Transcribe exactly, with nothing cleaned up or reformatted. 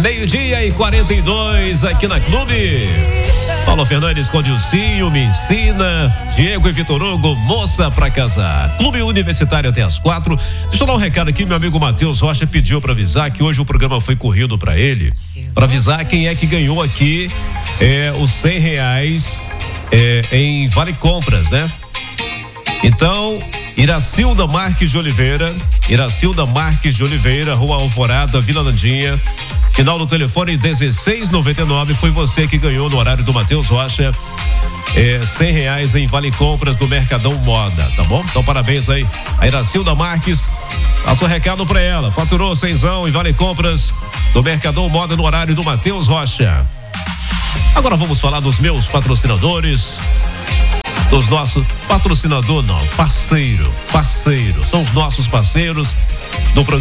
Meio-dia e quarenta e dois aqui na Clube. Paulo Fernandes com Dilcinho, Me Ensina, Diego e Vitor Hugo, Moça pra Casar. Clube Universitário até as quatro. Deixa eu dar um recado aqui, meu amigo Matheus Rocha pediu pra avisar que hoje o programa foi corrido pra ele, pra avisar quem é que ganhou aqui é, os cem reais é, em Vale Compras, né? Então, Iracilda Marques de Oliveira, Iracilda Marques de Oliveira, Rua Alvorada, Vila Landinha, final do telefone dezesseis noventa e nove, foi você que ganhou no horário do Matheus Rocha, é, cem reais em Vale Compras do Mercadão Moda, tá bom? Então parabéns aí a Iracilda Marques, passa o recado pra ela, faturou cenzão em Vale Compras do Mercadão Moda no horário do Matheus Rocha. Agora vamos falar dos meus patrocinadores, dos nossos patrocinador não, parceiro, parceiro, são os nossos parceiros do programa.